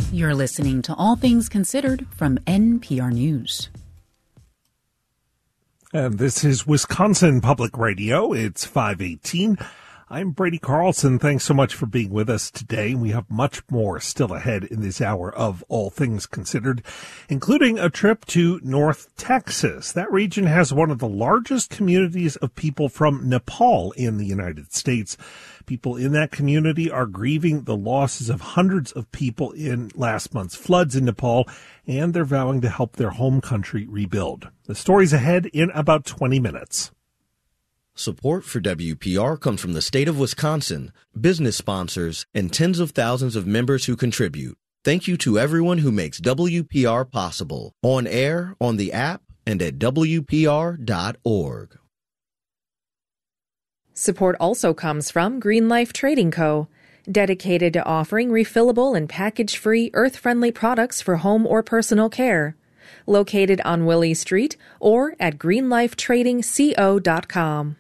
You're listening to All Things Considered from NPR News. And this is Wisconsin Public Radio. It's 5:18. I'm Brady Carlson. Thanks so much for being with us today. We have much more still ahead in this hour of All Things Considered, including a trip to North Texas. That region has one of the largest communities of people from Nepal in the United States. People in that community are grieving the losses of hundreds of people in last month's floods in Nepal, and they're vowing to help their home country rebuild. The story's ahead in about 20 minutes. Support for WPR comes from the state of Wisconsin, business sponsors, and tens of thousands of members who contribute. Thank you to everyone who makes WPR possible, on air, on the app, and at WPR.org. Support also comes from Green Life Trading Co., dedicated to offering refillable and package-free, earth-friendly products for home or personal care. Located on Willie Street or at greenlifetradingco.com.